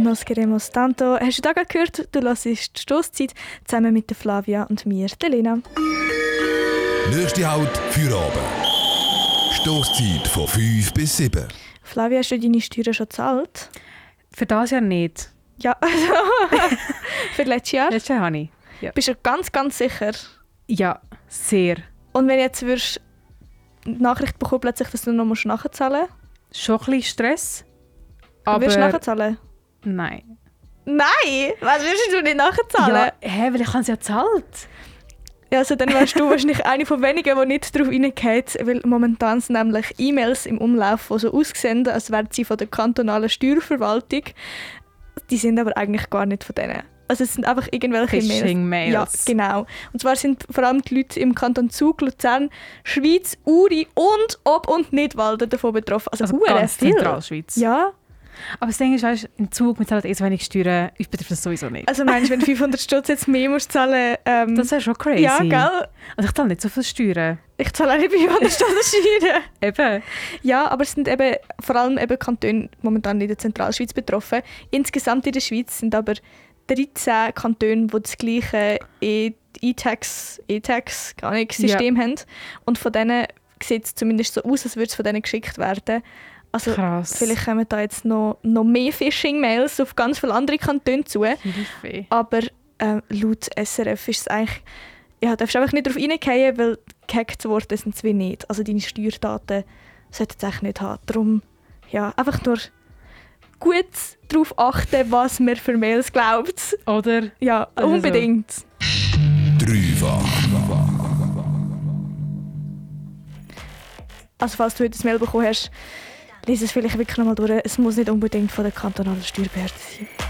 Nos queremos tanto. Hast du da gerade gehört? Du hörst die Stosszeit zusammen mit der Flavia und mir, der Lena. Nächste Halt für Abend. Stosszeit von 5 bis 7. Flavia, hast du deine Steuern schon gezahlt? Für das Jahr nicht. Ja, also für letztes Jahr? Letztes Jahr habe ich. Ja. Bist du ganz, ganz sicher? Ja, sehr. Und wenn jetzt würdest die Nachricht bekommen, plötzlich, dass du noch nachzahlen musst? Schon ein bisschen Stress. Aber willst du Aber nachzahlen? nein. Nein! Was willst du nicht nachzahlen? Ja, weil ich habe es ja gezahlt. Ja, also dann wärst du wahrscheinlich eine von wenigen, die nicht darauf reingeht, weil momentan sind nämlich E-Mails im Umlauf, die so aussehen, als wären sie von der kantonalen Steuerverwaltung. Die sind aber eigentlich gar nicht von denen. Also es sind einfach irgendwelche Phishing-Mails. Ja, genau. Und zwar sind vor allem die Leute im Kanton Zug, Luzern, Schweiz, Uri und Ob- und Nidwalden davon betroffen. Also ganz viel. Zentralschweiz. Ja. Aber das Ding ist, weißt, im Zug mit so wenig Steuern, ich betrifft das sowieso nicht. Also meinst du, wenn 500 Stutz jetzt mehr musst zahlen? Das wäre schon crazy. Ja, gell? Also ich zahle nicht so viel Steuern. Ich zahle auch nicht 500 Stutz Steuern. Eben. Ja, aber es sind eben vor allem eben Kantone momentan in der Zentralschweiz betroffen. Insgesamt in der Schweiz sind aber 13 Kantone, die das gleiche E-Tax-System haben. Und von denen sieht es zumindest so aus, als würde es von denen geschickt werden. Also Krass. vielleicht kommen da jetzt noch mehr Phishing-Mails auf ganz viele andere Kantone zu. Hilfe. Aber laut SRF ist es eigentlich... Ja, darfst du einfach nicht darauf reingehen, weil gehackt zu worden sind es wie nicht. Also deine Steuerdaten sollten es eigentlich nicht haben. Darum, ja, einfach nur gut darauf achten, was man für Mails glaubt. Oder? Ja, Also unbedingt. Dreifach. Also falls du heute ein Mail bekommen hast, lies es vielleicht wirklich nochmal durch. Es muss nicht unbedingt von der kantonalen Steuerbehörde sein.